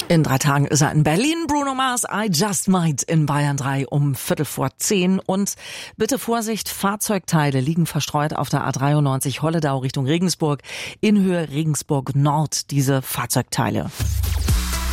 In 3 Tagen ist er in Berlin. Bruno Mars, I Just Might in Bayern 3 um 9:15. Und bitte Vorsicht, Fahrzeugteile liegen verstreut auf der A93 Holledau Richtung Regensburg. In Höhe Regensburg Nord diese Fahrzeugteile.